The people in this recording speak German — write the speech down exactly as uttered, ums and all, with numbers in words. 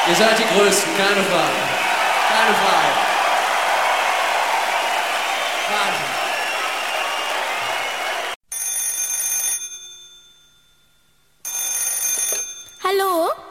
Ihr seid die Größten, keine Frage. Keine Frage. Wahnsinn. Hallo?